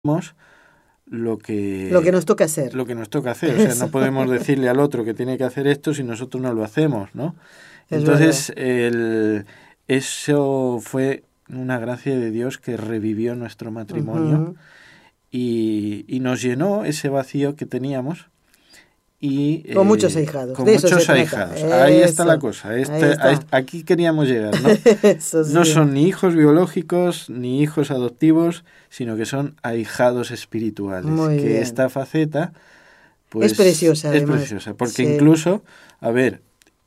lo que nos toca hacer. Lo que nos toca hacer. O sea, no podemos decirle al otro que tiene que hacer esto si nosotros no lo hacemos, ¿no? Entonces, eso fue una gracia de Dios que revivió nuestro matrimonio y nos llenó ese vacío que teníamos. Y, con muchos ahijados. Con muchos ahijados. Ahí está la cosa. Aquí queríamos llegar, ¿no? Eso sí. No son ni hijos biológicos ni hijos adoptivos, sino que son ahijados espirituales. Muy que bien. esta faceta pues, es preciosa, además. Es preciosa, porque incluso, a ver,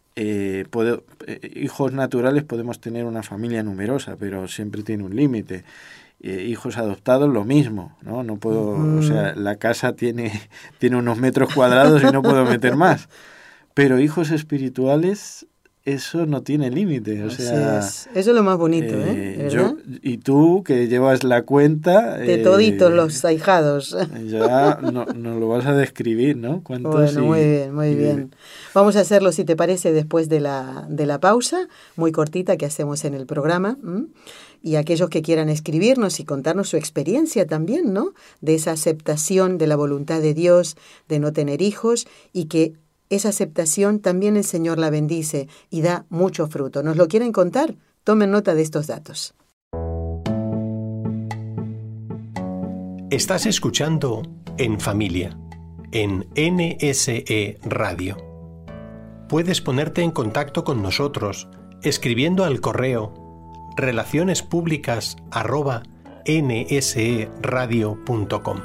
hijos naturales podemos tener una familia numerosa, pero siempre tiene un límite. Hijos adoptados lo mismo, ¿no? No puedo, o sea, la casa tiene unos metros cuadrados y no puedo meter más. Pero hijos espirituales, eso no tiene límite, o sea... Eso es lo más bonito, ¿verdad? Y tú, que llevas la cuenta... de toditos los ahijados. Ya nos lo vas a describir, ¿no? Bueno, muy bien. Vamos a hacerlo, si te parece, después de la pausa, muy cortita que hacemos en el programa. Y aquellos que quieran escribirnos y contarnos su experiencia también, ¿no? De esa aceptación de la voluntad de Dios, de no tener hijos, y que esa aceptación también el Señor la bendice y da mucho fruto. ¿Nos lo quieren contar? Tomen nota de estos datos. Estás escuchando En Familia, en NSE Radio. Puedes ponerte en contacto con nosotros escribiendo al correo relacionespublicas@nseradio.com.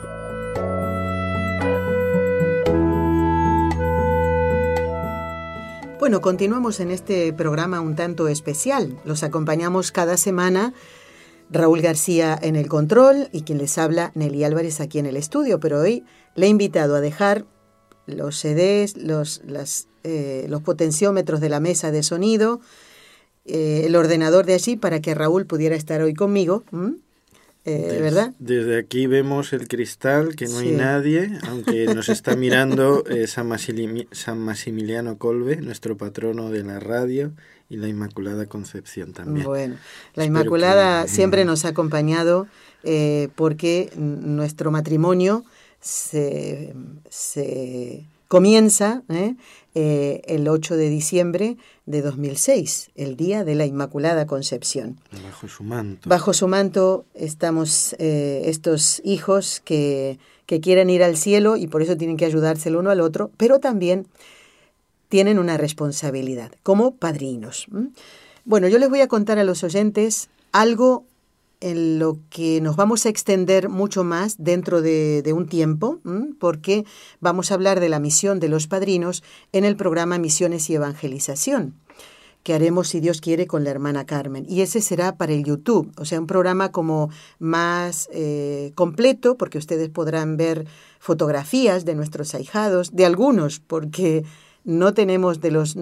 Bueno, continuamos en este programa un tanto especial. Los acompañamos cada semana Raúl García en el control y quien les habla, Nelly Álvarez, aquí en el estudio. Pero hoy le he invitado a dejar los CDs, los potenciómetros de la mesa de sonido, el ordenador de allí para que Raúl pudiera estar hoy conmigo, ¿verdad? Desde aquí vemos el cristal, que no hay nadie, aunque nos está mirando San Maximiliano Kolbe, nuestro patrono de la radio, y la Inmaculada Concepción también. Bueno, la Inmaculada siempre nos ha acompañado porque nuestro matrimonio se comienza el 8 de diciembre de 2006, el día de la Inmaculada Concepción. Bajo su manto. Bajo su manto estamos estos hijos que quieren ir al cielo y por eso tienen que ayudarse el uno al otro, pero también tienen una responsabilidad como padrinos. Bueno, yo les voy a contar a los oyentes algo en lo que nos vamos a extender mucho más dentro de un tiempo, porque vamos a hablar de la misión de los padrinos en el programa Misiones y Evangelización, que haremos, si Dios quiere, con la hermana Carmen. Y ese será para el YouTube, o sea, un programa como más completo, porque ustedes podrán ver fotografías de nuestros ahijados, de algunos, porque no tenemos de los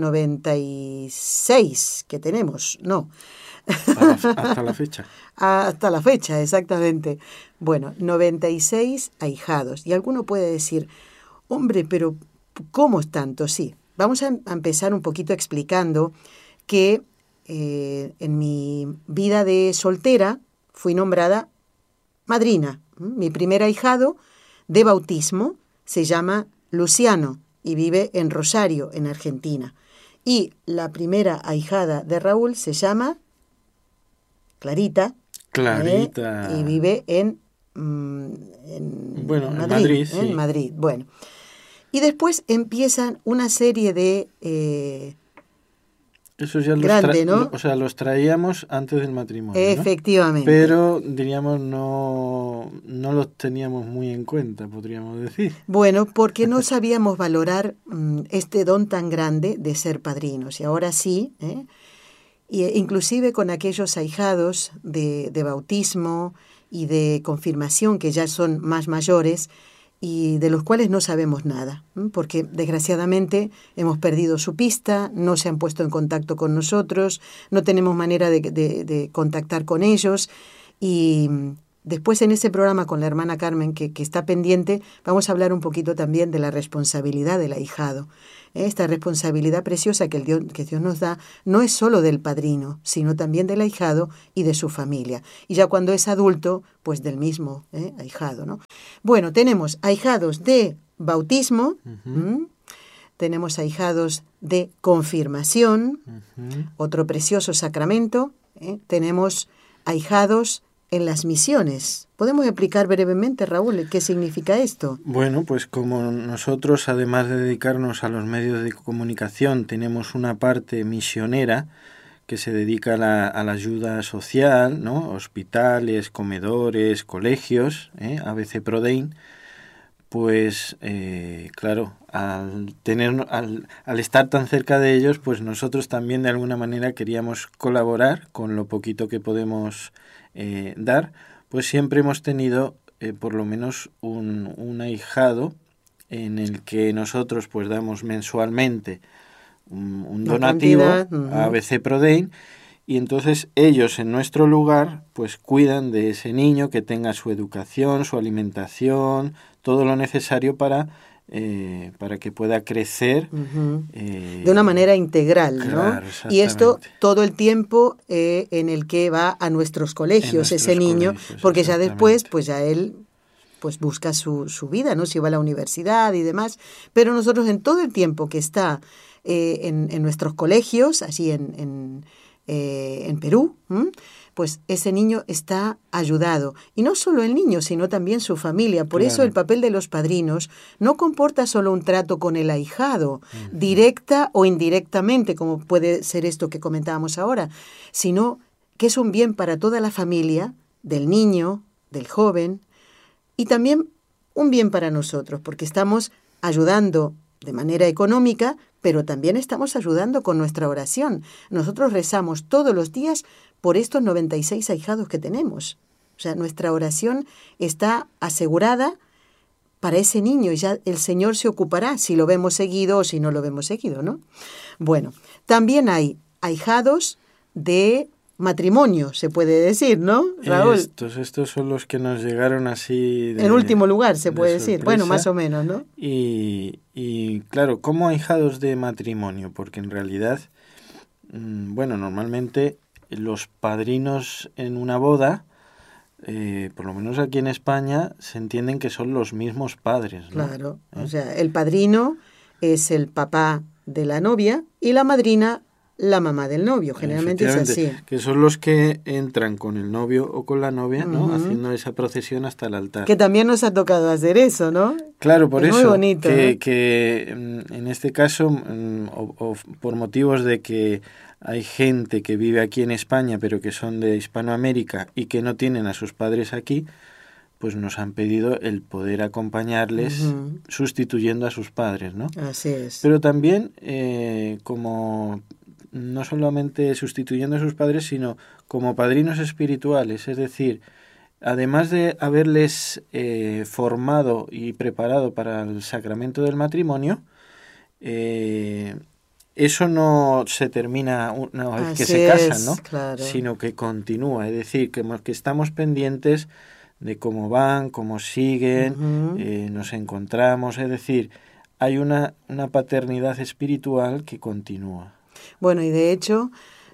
96 que tenemos, no. Hasta la fecha. Hasta la fecha, exactamente. Bueno, 96 ahijados. Y alguno puede decir, hombre, pero ¿cómo es tanto? Sí, vamos a empezar un poquito explicando que en mi vida de soltera fui nombrada madrina. Mi primer ahijado de bautismo se llama Luciano y vive en Rosario, en Argentina. Y la primera ahijada de Raúl se llama Clarita. Y vive en Madrid. Sí. En Madrid. Bueno. Y después empiezan una serie de eso ya ¿no? O sea, los traíamos antes del matrimonio, efectivamente, ¿no? Pero diríamos no los teníamos muy en cuenta, podríamos decir. Bueno, porque no sabíamos valorar este don tan grande de ser padrinos. Y ahora sí, y inclusive con aquellos ahijados de bautismo y de confirmación que ya son más mayores y de los cuales no sabemos nada, porque desgraciadamente hemos perdido su pista, no se han puesto en contacto con nosotros, no tenemos manera de contactar con ellos y después en ese programa con la hermana Carmen, que está pendiente, vamos a hablar un poquito también de la responsabilidad del ahijado. Esta responsabilidad preciosa que Dios nos da no es solo del padrino, sino también del ahijado y de su familia. Y ya cuando es adulto, pues del mismo ahijado, ¿no? Bueno, tenemos ahijados de bautismo, tenemos ahijados de confirmación, otro precioso sacramento, tenemos ahijados en las misiones. ¿Podemos explicar brevemente, Raúl, qué significa esto? Bueno, pues como nosotros, además de dedicarnos a los medios de comunicación, tenemos una parte misionera que se dedica a la ayuda social, ¿no? Hospitales, comedores, colegios, ABC Prodein, pues claro, al estar tan cerca de ellos, pues nosotros también de alguna manera queríamos colaborar con lo poquito que podemos dar, pues siempre hemos tenido por lo menos un ahijado en el que nosotros pues damos mensualmente un donativo a ABC Prodein, y entonces ellos en nuestro lugar pues cuidan de ese niño, que tenga su educación, su alimentación, todo lo necesario para que pueda crecer de una manera integral, claro, ¿no? Y esto todo el tiempo en el que va a nuestros colegios ese niño, porque ya después pues ya él pues busca su vida, ¿no? Si va a la universidad y demás, pero nosotros en todo el tiempo que está en nuestros colegios, así en Perú, pues ese niño está ayudado. Y no solo el niño, sino también su familia. Por eso el papel de los padrinos no comporta solo un trato con el ahijado, directa o indirectamente, como puede ser esto que comentábamos ahora, sino que es un bien para toda la familia, del niño, del joven, y también un bien para nosotros, porque estamos ayudando de manera económica, pero también estamos ayudando con nuestra oración. Nosotros rezamos todos los días por estos 96 ahijados que tenemos. O sea, nuestra oración está asegurada para ese niño y ya el Señor se ocupará si lo vemos seguido o si no lo vemos seguido, ¿no? Bueno, también hay ahijados de matrimonio, se puede decir, ¿no, Raúl? Estos son los que nos llegaron así en último lugar, se puede decir. Bueno, más o menos, ¿no? Y claro, ¿cómo ahijados de matrimonio? Porque en realidad, bueno, normalmente los padrinos en una boda, por lo menos aquí en España, se entienden que son los mismos padres, ¿no? Claro, o sea, el padrino es el papá de la novia y la madrina la mamá del novio, generalmente es así. Que son los que entran con el novio o con la novia, ¿no? Haciendo esa procesión hasta el altar. Que también nos ha tocado hacer eso, ¿no? Claro, por es eso, muy bonito, que en este caso, o por motivos de que hay gente que vive aquí en España, pero que son de Hispanoamérica y que no tienen a sus padres aquí, pues nos han pedido el poder acompañarles sustituyendo a sus padres, ¿no? Así es. Pero también como no solamente sustituyendo a sus padres, sino como padrinos espirituales, es decir, además de haberles formado y preparado para el sacramento del matrimonio, eso no se termina una vez que se casan, ¿no? Claro. Sino que continúa, es decir, que estamos pendientes de cómo van, cómo siguen, nos encontramos, es decir, hay una paternidad espiritual que continúa. Bueno, y de hecho,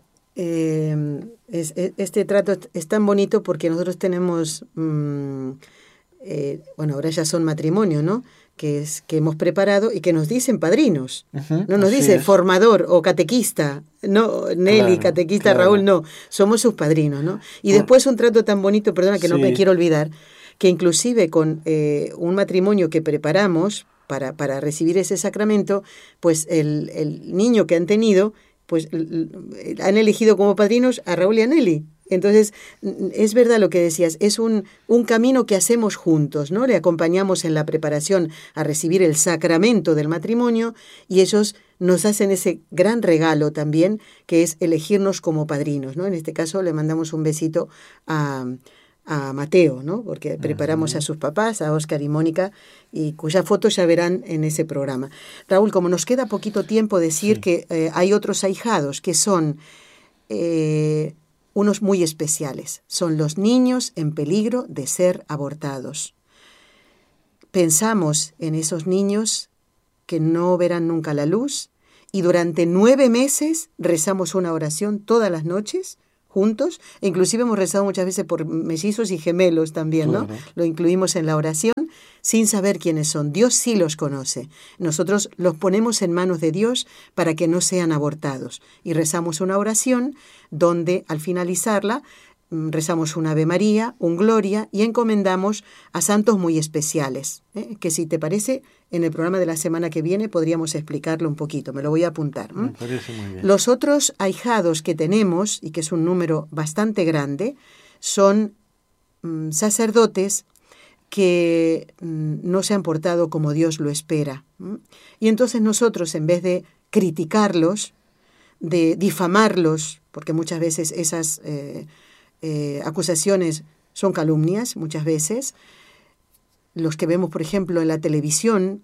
este trato es tan bonito porque nosotros tenemos, bueno, ahora ya son matrimonio, ¿no? Que hemos preparado y que nos dicen padrinos. No nos dice formador o catequista, no, Nelly, catequista, Raúl, no, somos sus padrinos, ¿no? Y después un trato tan bonito, perdona que no me quiero olvidar, que inclusive con un matrimonio que preparamos para recibir ese sacramento, pues el niño que han tenido, pues han elegido como padrinos a Raúl y a Nelly. Entonces, es verdad lo que decías, es un camino que hacemos juntos, ¿no? Le acompañamos en la preparación a recibir el sacramento del matrimonio y ellos nos hacen ese gran regalo también, que es elegirnos como padrinos, ¿no? En este caso le mandamos un besito a Mateo, ¿no? Porque preparamos a sus papás, a Óscar y Mónica, y cuya foto ya verán en ese programa. Raúl, como nos queda poquito tiempo, decir que hay otros ahijados que son unos muy especiales. Son los niños en peligro de ser abortados. Pensamos en esos niños que no verán nunca la luz y durante 9 meses rezamos una oración todas las noches juntos. E inclusive hemos rezado muchas veces por mellizos y gemelos también, ¿no? Claro. Lo incluimos en la oración sin saber quiénes son. Dios sí los conoce. Nosotros los ponemos en manos de Dios para que no sean abortados. Y rezamos una oración donde al finalizarla rezamos un Ave María, un Gloria y encomendamos a santos muy especiales, que si te parece, en el programa de la semana que viene podríamos explicarlo un poquito. Me lo voy a apuntar. Me parece muy bien. Los otros ahijados que tenemos, y que es un número bastante grande, son sacerdotes que no se han portado como Dios lo espera. Y entonces nosotros, en vez de criticarlos, de difamarlos, porque muchas veces esas acusaciones son calumnias, muchas veces, los que vemos, por ejemplo, en la televisión,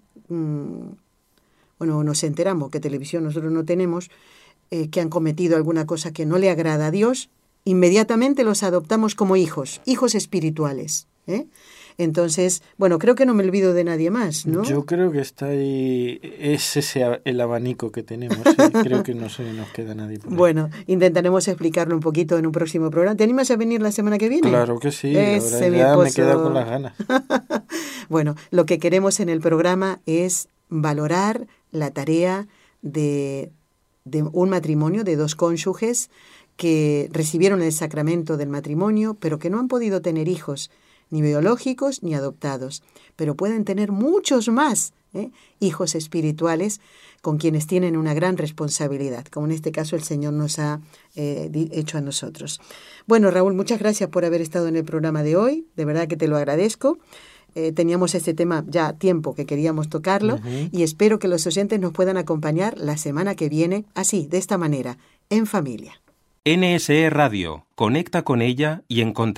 bueno, nos enteramos que televisión nosotros no tenemos, que han cometido alguna cosa que no le agrada a Dios, inmediatamente los adoptamos como hijos espirituales, ¿eh? Entonces, bueno, creo que no me olvido de nadie más, ¿no? Yo creo que está ahí, es ese el abanico que tenemos, ¿eh? Creo que no se nos queda nadie por ahí. Bueno, intentaremos explicarlo un poquito en un próximo programa. ¿Te animas a venir la semana que viene? Claro que sí, Ese, ahora mi ya me esposo. quedo con las ganas. Bueno, lo que queremos en el programa es valorar la tarea de un matrimonio, de 2 cónyuges que recibieron el sacramento del matrimonio, pero que no han podido tener hijos, ni biológicos ni adoptados, pero pueden tener muchos más, hijos espirituales con quienes tienen una gran responsabilidad, como en este caso el Señor nos ha hecho a nosotros. Bueno, Raúl, muchas gracias por haber estado en el programa de hoy, de verdad que te lo agradezco. Teníamos este tema ya tiempo que queríamos tocarlo, y espero que los oyentes nos puedan acompañar la semana que viene, así, de esta manera, en familia. NSE Radio, conecta con ella y encontrarás